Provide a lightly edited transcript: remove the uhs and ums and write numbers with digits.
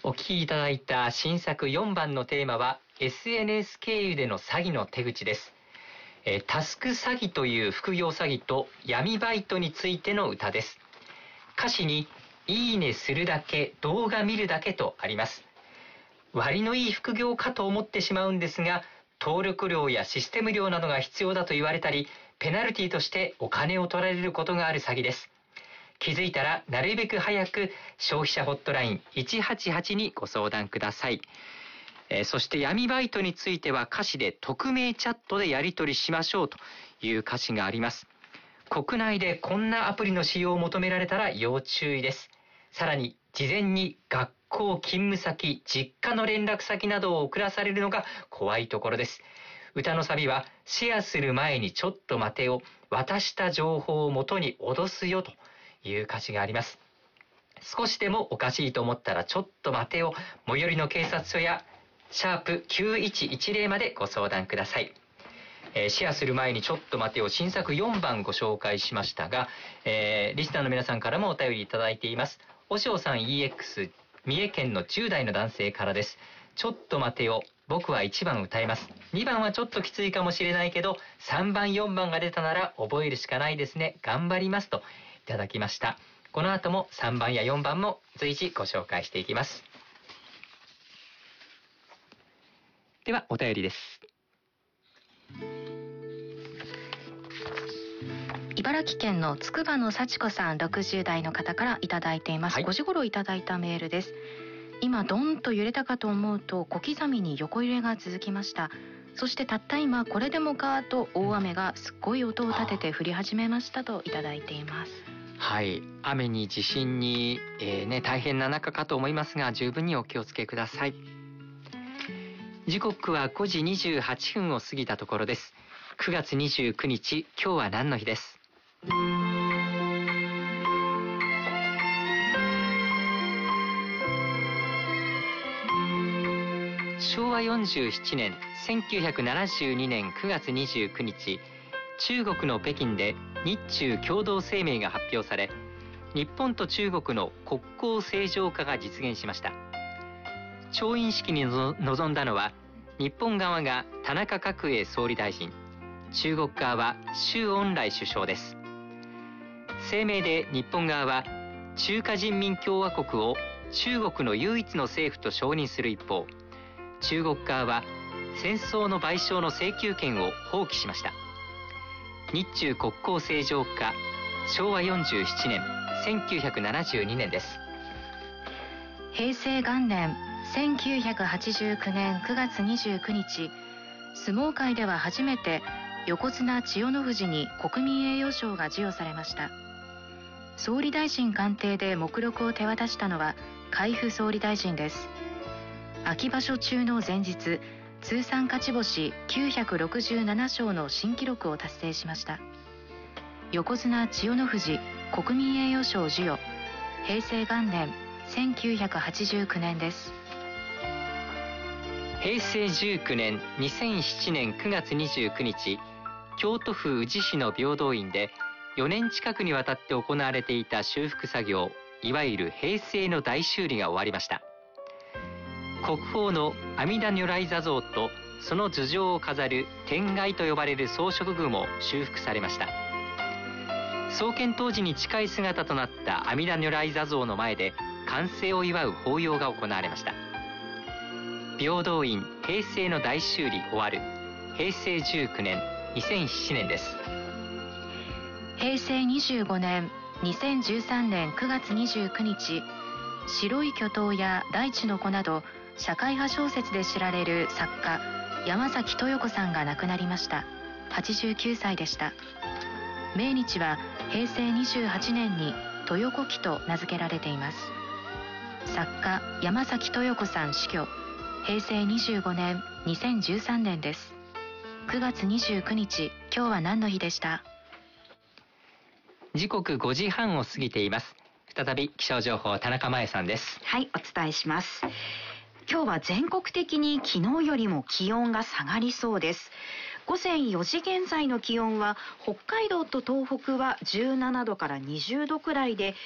お聞きいただいた新作4番のテーマは SNS 経由での詐欺の手口です。タスク詐欺という副業詐欺と闇バイトについての歌です。歌詞にいいねするだけ、動画見るだけとあります。割のいい副業かと思ってしまうんですが、登録料やシステム料などが必要だと言われたり、ペナルティとしてお金を取られることがある詐欺です。気づいたらなるべく早く消費者ホットライン188にご相談ください。そして闇バイトについては歌詞で匿名チャットでやり取りしましょうという歌詞があります。国内でこんなアプリの使用を求められたら要注意です。さらに事前に学校、勤務先、実家の連絡先などを送らされるのが怖いところです。歌のサビはシェアする前にちょっと待てよ、渡した情報をもとに脅すよという歌詞があります。少しでもおかしいと思ったらちょっと待てよ、最寄りの警察署や#9110までご相談ください。シェアする前にちょっと待てよ、新作4番ご紹介しましたが、リスナーの皆さんからもお便りいただいています。おしょうさん EX 三重県の10代の男性からです。ちょっと待てよ、僕は1番歌います。2番はちょっときついかもしれないけど、3番4番が出たなら覚えるしかないですね。頑張りますといただきました。この後も3番や4番も随時ご紹介していきます。ではお便りです。 茨城県のつくばの幸子さん60代の方からいただいています。5時頃いただいたメールです。今ドンと揺れたかと思うと小刻みに横揺れが続きました。そしてたった今これでもかと大雨がすっごい音を立てて降り始めましたといただいています。 はい、雨に地震に、大変な中かと思いますが十分にお気をつけください。時刻は5時28分を過ぎたところです。9月29日、今日は何の日です？昭和47年、1972年9月29日、中国の北京で日中共同声明が発表され、日本と中国の国交正常化が実現しました。調印式に臨んだのは、日本側が田中角栄総理大臣、中国側は周恩来首相です。声明で日本側は、中華人民共和国を中国の唯一の政府と承認する一方、中国側は戦争の賠償の請求権を放棄しました。日中国交正常化、昭和47年、1972年です。 平成元年、1989年9月29日、相撲界では初めて横綱千代の富士に国民栄誉賞が授与されました。総理大臣官邸で目録を手渡したのは海部総理大臣です。秋場所中の前日、通算勝ち星967勝の新記録を達成しました。横綱千代の富士国民栄誉賞授与、平成元年1989年です。 平成19年2007年9月29日、京都府宇治市の平等院で4年近くにわたって行われていた修復作業、いわゆる平成の大修理が終わりました。国宝の阿弥陀如来坐像とその頭上を飾る天蓋と呼ばれる装飾具も修復されました。創建当時に近い姿となった阿弥陀如来坐像の前で完成を祝う法要が行われました。平等院平成の大修理終わる、平成19年2007年です。 平成25年2013年9月29日、白い巨塔や大地の子など社会派小説で知られる作家山崎豊子さんが亡くなりました。89歳でした。命日は平成28年に豊子期と名付けられています。作家山崎豊子さん死去、平成25年2013年です。9月29日、今日は何の日でした？ 時刻5時半を過ぎています。再び気象情報、田中真恵さんです。 はい、お伝えします。今日は全国的に昨日よりも気温が下がりそうです。午前4時現在の気温は北海道と東北は17度から20度くらいで、